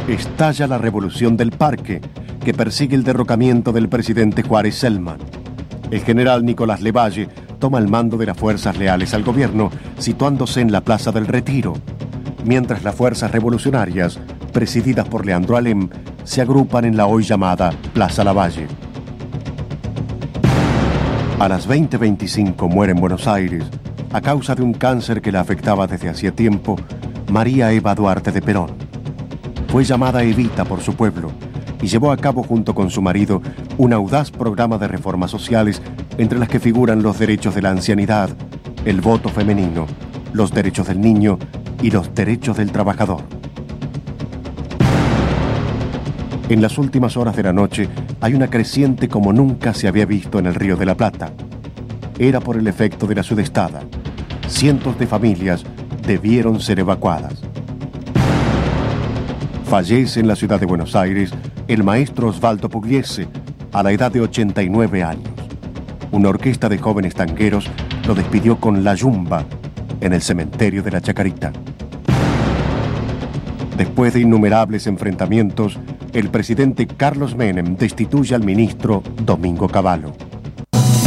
Estalla la revolución del Parque, que persigue el derrocamiento del presidente Juárez Celman. El general Nicolás Levalle toma el mando de las fuerzas leales al gobierno, situándose en la Plaza del Retiro, mientras las fuerzas revolucionarias, presididas por Leandro Alem, se agrupan en la hoy llamada Plaza Lavalle. A las 20:25 muere en Buenos Aires, a causa de un cáncer que la afectaba desde hacía tiempo, María Eva Duarte de Perón. Fue llamada Evita por su pueblo y llevó a cabo junto con su marido un audaz programa de reformas sociales, entre las que figuran los derechos de la ancianidad, el voto femenino, los derechos del niño y los derechos del trabajador. En las últimas horas de la noche hay una creciente como nunca se había visto en el Río de la Plata. Era por el efecto de la sudestada. Cientos de familias debieron ser evacuadas. Fallece en la ciudad de Buenos Aires el maestro Osvaldo Pugliese, a la edad de 89 años. Una orquesta de jóvenes tangueros lo despidió con La Yumba en el cementerio de la Chacarita. Después de innumerables enfrentamientos, el presidente Carlos Menem destituye al ministro Domingo Cavallo.